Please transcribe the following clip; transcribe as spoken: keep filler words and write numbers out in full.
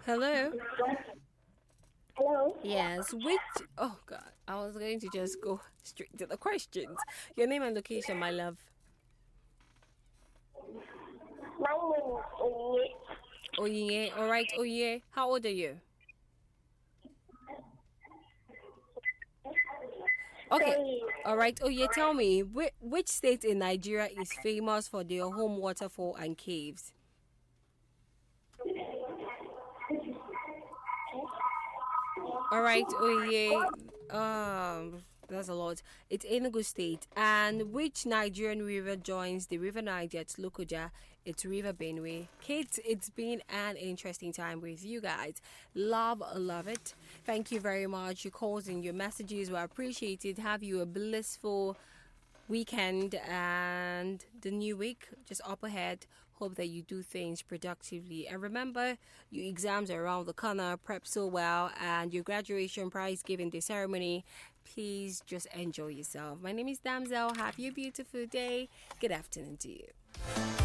Hello. Hello. Yes. Which? Oh God, I was going to just go straight to the questions. Your name and location, my love. My name is Oye. Oye. All right. Oye. How old are you? Okay. Sorry. All right. Oye, tell me, which, which state in Nigeria is famous for their home waterfall and caves? All right. Oye. Um. That's a lot. It's Enugu State. And which Nigerian river joins the River Niger at Lokoja? It's River Benue. Kate, it's been an interesting time with you guys. Love, love it. Thank you very much. Your calls and your messages were appreciated. Have you a blissful weekend and the new week just up ahead. Hope that you do things productively. And remember, your exams are around the corner. Prep so well. And your graduation prize giving the ceremony. Please just enjoy yourself. My name is Damsel. Have you a beautiful day. Good afternoon to you.